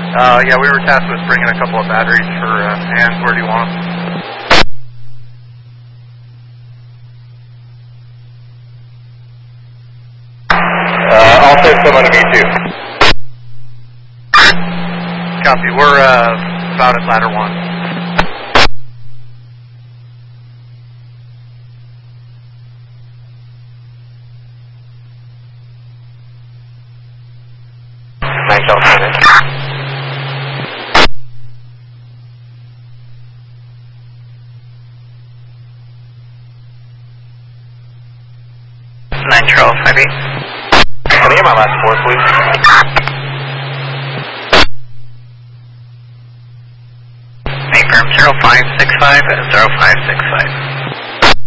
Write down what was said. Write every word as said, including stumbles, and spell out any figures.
Uh, yeah, we were tasked with bringing a couple of batteries for uh, hands. Where do you want them? Uh, I'll send someone to me too. Copy. We're uh, about at ladder one. Thanks, I'll send it. nine Charles five eight. Can I get my last four, please? Confirm zero five six five, zero five six five.